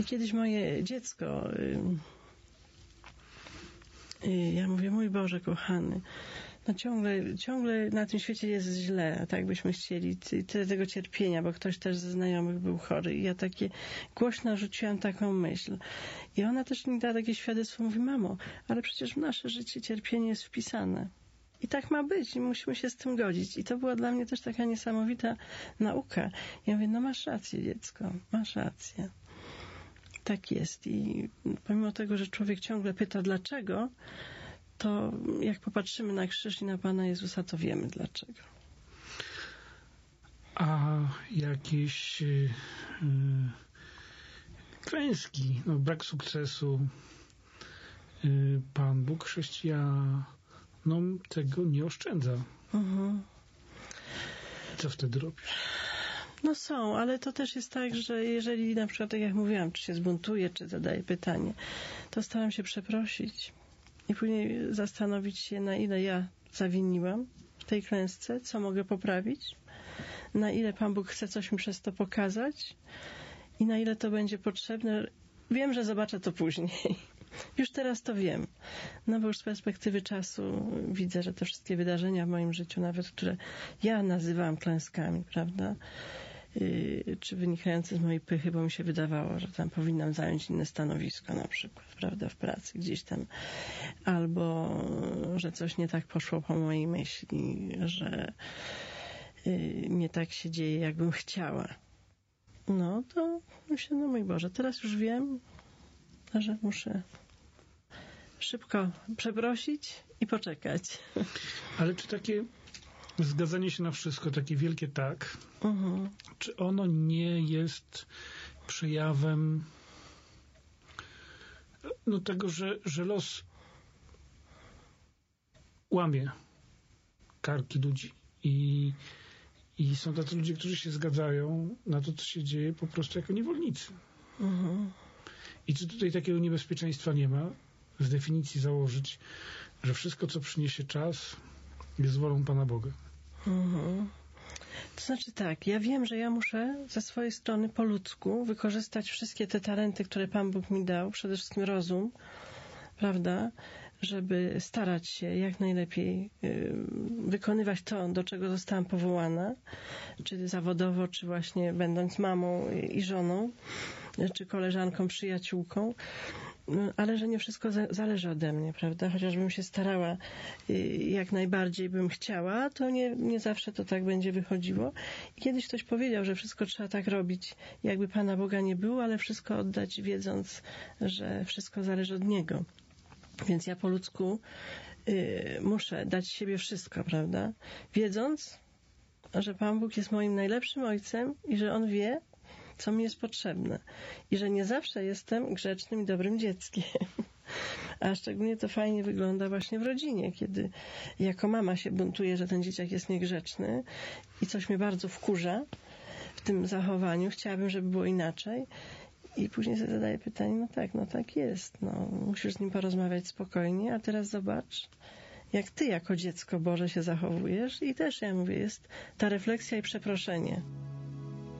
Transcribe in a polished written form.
I kiedyś moje dziecko, ja mówię, mój Boże kochany, no ciągle na tym świecie jest źle, a tak byśmy chcieli, tyle tego cierpienia, bo ktoś też ze znajomych był chory i ja takie głośno rzuciłam taką myśl. I ona też mi dała takie świadectwo, mówi, mamo, ale przecież w nasze życie cierpienie jest wpisane. I tak ma być i musimy się z tym godzić. I to była dla mnie też taka niesamowita nauka. Ja mówię, no masz rację, dziecko, masz rację. Tak jest. I pomimo tego, że człowiek ciągle pyta dlaczego, to jak popatrzymy na krzyż i na Pana Jezusa, to wiemy dlaczego. A jakieś klęski, no, brak sukcesu, Pan Bóg chrześcijanom tego nie oszczędza. Co wtedy robisz? No są, ale to też jest tak, że jeżeli na przykład, tak jak mówiłam, czy się zbuntuje, czy zadaje pytanie, to staram się przeprosić i później zastanowić się, na ile ja zawiniłam w tej klęsce, co mogę poprawić, na ile Pan Bóg chce coś mi przez to pokazać i na ile to będzie potrzebne. Wiem, że zobaczę to później. Już teraz to wiem. No bo już z perspektywy czasu widzę, że te wszystkie wydarzenia w moim życiu, nawet które ja nazywałam klęskami, prawda, czy wynikające z mojej pychy, bo mi się wydawało, że tam powinnam zająć inne stanowisko na przykład, prawda, w pracy gdzieś tam, albo że coś nie tak poszło po mojej myśli, że nie tak się dzieje, jakbym chciała. No to myślę, no mój Boże, teraz już wiem, że muszę szybko przeprosić i poczekać. Ale czy takie zgadzanie się na wszystko, takie wielkie tak, czy ono nie jest przejawem no tego, że los łamie karki ludzi i są tacy ludzie, którzy się zgadzają na to, co się dzieje po prostu jako niewolnicy. I czy tutaj takiego niebezpieczeństwa nie ma? Z definicji założyć, że wszystko, co przyniesie czas, jest wolą Pana Boga. To znaczy tak, ja wiem, że ja muszę ze swojej strony po ludzku wykorzystać wszystkie te talenty, które Pan Bóg mi dał, przede wszystkim rozum, prawda, żeby starać się jak najlepiej wykonywać to, do czego zostałam powołana, czy zawodowo, czy właśnie będąc mamą i żoną, czy koleżanką, przyjaciółką, ale że nie wszystko zależy ode mnie, prawda? Chociażbym się starała, jak najbardziej bym chciała, to nie zawsze to tak będzie wychodziło. I kiedyś ktoś powiedział, że wszystko trzeba tak robić, jakby Pana Boga nie było, ale wszystko oddać, wiedząc, że wszystko zależy od Niego. Więc ja po ludzku muszę dać siebie wszystko, prawda? Wiedząc, że Pan Bóg jest moim najlepszym ojcem i że On wie, co mi jest potrzebne. I że nie zawsze jestem grzecznym i dobrym dzieckiem. A szczególnie to fajnie wygląda właśnie w rodzinie, kiedy jako mama się buntuję, że ten dzieciak jest niegrzeczny i coś mnie bardzo wkurza w tym zachowaniu. Chciałabym, żeby było inaczej. I później sobie zadaję pytanie, no tak jest. No, musisz z nim porozmawiać spokojnie, a teraz zobacz, jak ty jako dziecko Boże się zachowujesz. I też ja mówię, jest ta refleksja i przeproszenie.